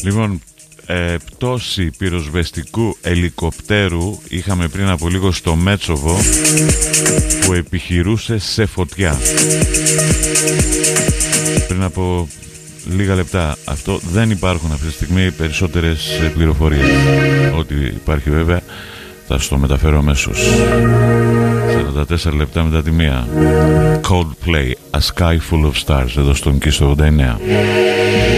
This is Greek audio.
Λοιπόν, πτώση πυροσβεστικού ελικοπτέρου είχαμε πριν από λίγο στο Μέτσοβο, που επιχειρούσε σε φωτιά. Πριν από λίγα λεπτά. Αυτό δεν υπάρχουν αυτή τη στιγμή περισσότερες πληροφορίες. Ό,τι υπάρχει βέβαια θα στο μεταφέρω αμέσως. 44 λεπτά μετά τη μία. Coldplay, A Sky Full of Stars, εδώ στον Kiss 89.